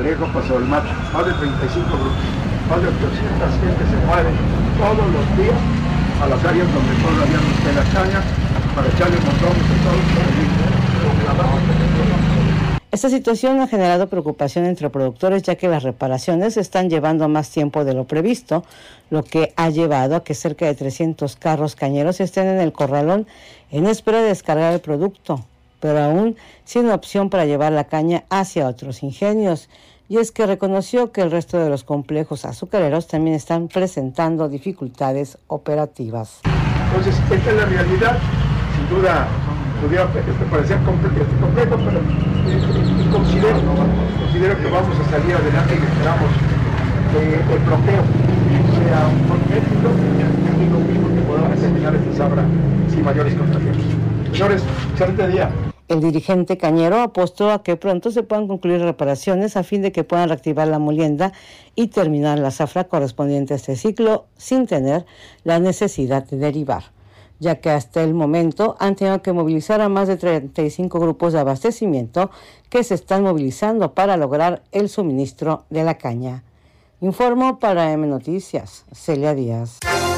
Alejo, Paso del Macho, más de 35 grupos, más de 800 gentes se mueven todos los días a las áreas donde todavía no esté la caña para echarle montones de todo el. Esta situación ha generado preocupación entre productores, ya que las reparaciones están llevando más tiempo de lo previsto, lo que ha llevado a que cerca de 300 carros cañeros estén en el corralón en espera de descargar el producto, pero aún sin opción para llevar la caña hacia otros ingenios. Y es que reconoció que el resto de los complejos azucareros también están presentando dificultades operativas. Entonces, esta es la realidad. Sin duda, pudiera parecer complejo, pero considero que vamos a salir adelante y esperamos que el bloqueo sea un buen éxito y lo mismo que podamos terminar esta sabra sin mayores contratiempos. Señores, excelente día. El dirigente cañero apostó a que pronto se puedan concluir reparaciones a fin de que puedan reactivar la molienda y terminar la zafra correspondiente a este ciclo sin tener la necesidad de derivar, ya que hasta el momento han tenido que movilizar a más de 35 grupos de abastecimiento que se están movilizando para lograr el suministro de la caña. Informó para M Noticias, Celia Díaz.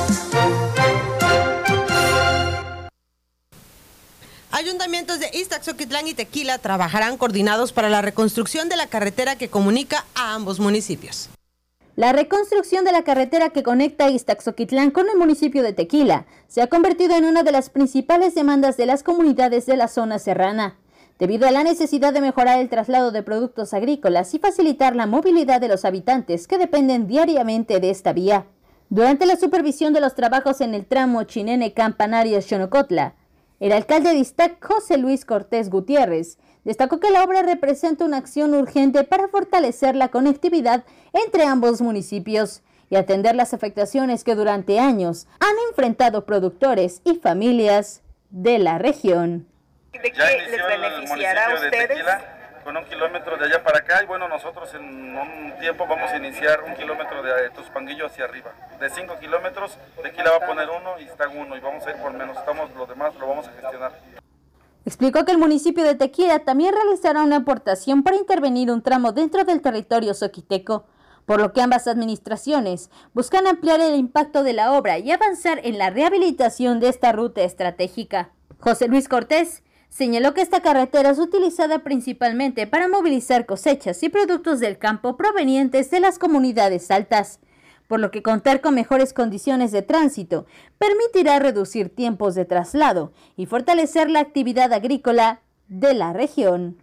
Ayuntamientos de Ixtaxoquitlán y Tequila trabajarán coordinados para la reconstrucción de la carretera que comunica a ambos municipios. La reconstrucción de la carretera que conecta Ixtaxoquitlán con el municipio de Tequila se ha convertido en una de las principales demandas de las comunidades de la zona serrana, debido a la necesidad de mejorar el traslado de productos agrícolas y facilitar la movilidad de los habitantes que dependen diariamente de esta vía. Durante la supervisión de los trabajos en el tramo Chinene-Campanario-Xonocotla, el alcalde de Ixtac, José Luis Cortés Gutiérrez, destacó que la obra representa una acción urgente para fortalecer la conectividad entre ambos municipios y atender las afectaciones que durante años han enfrentado productores y familias de la región. ¿De qué les beneficiará a ustedes? Con 1 kilómetro de allá para acá, y bueno, nosotros en un tiempo vamos a iniciar 1 kilómetro de Tuspanguillo hacia arriba. De 5 kilómetros, Tequila va a poner 1 y está 1, y vamos a ir por menos, lo demás lo vamos a gestionar. Explicó que el municipio de Tequila también realizará una aportación para intervenir un tramo dentro del territorio zoquiteco, por lo que ambas administraciones buscan ampliar el impacto de la obra y avanzar en la rehabilitación de esta ruta estratégica. José Luis Cortés señaló que esta carretera es utilizada principalmente para movilizar cosechas y productos del campo provenientes de las comunidades altas, por lo que contar con mejores condiciones de tránsito permitirá reducir tiempos de traslado y fortalecer la actividad agrícola de la región.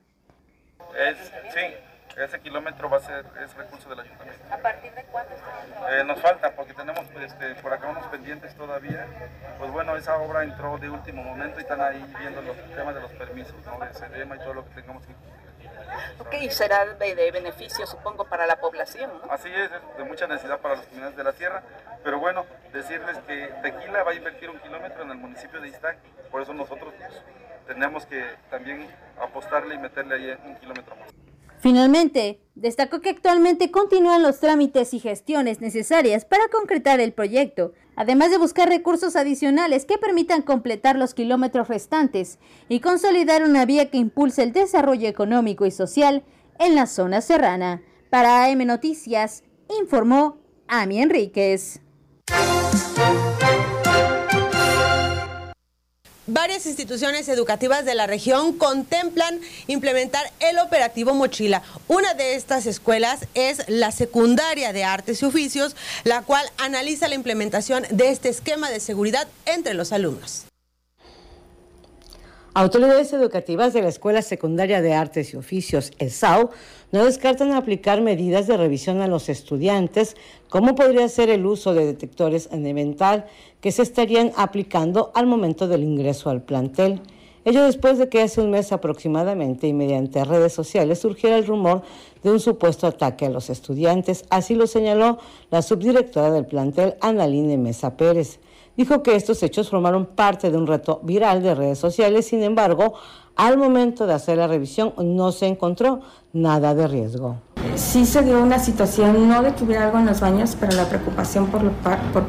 Sí, ese kilómetro va a ser recurso del ayuntamiento. ¿A partir de cuándo está? Nos falta porque tenemos por acá unos pendientes todavía. Pues bueno, esa obra entró de último momento y están ahí viendo los temas de los permisos, ¿no? De SEDEMA y todo lo que tengamos que cumplir. Ok, será de beneficio, supongo, para la población, ¿no? Así es de mucha necesidad para las comunidades de la sierra, pero bueno, decirles que Tequila va a invertir 1 kilómetro en el municipio de Ixtac, por eso nosotros tenemos que también apostarle y meterle ahí 1 kilómetro más. Finalmente, destacó que actualmente continúan los trámites y gestiones necesarias para concretar el proyecto, además de buscar recursos adicionales que permitan completar los kilómetros restantes y consolidar una vía que impulse el desarrollo económico y social en la zona serrana. Para AM Noticias, informó Ami Enríquez. Varias instituciones educativas de la región contemplan implementar el operativo Mochila. Una de estas escuelas es la Secundaria de Artes y Oficios, la cual analiza la implementación de este esquema de seguridad entre los alumnos. Autoridades educativas de la Escuela Secundaria de Artes y Oficios, ESAO, no descartan aplicar medidas de revisión a los estudiantes, como podría ser el uso de detectores en elemental que se estarían aplicando al momento del ingreso al plantel. Ello después de que hace un mes aproximadamente y mediante redes sociales surgiera el rumor de un supuesto ataque a los estudiantes. Así lo señaló la subdirectora del plantel, Analine Mesa Pérez. Dijo que estos hechos formaron parte de un reto viral de redes sociales, sin embargo, al momento de hacer la revisión no se encontró nada de riesgo. Sí se dio una situación, no de que hubiera algo en los baños, pero la preocupación por